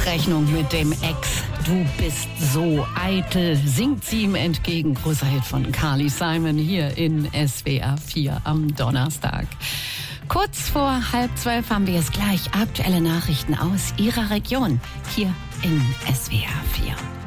Abrechnung mit dem Ex. Du bist so eitel, singt sie ihm entgegen. Großer Hit von Carly Simon hier in SWR 4 am Donnerstag. Kurz vor 11:30 haben wir jetzt gleich aktuelle Nachrichten aus Ihrer Region hier in SWR 4.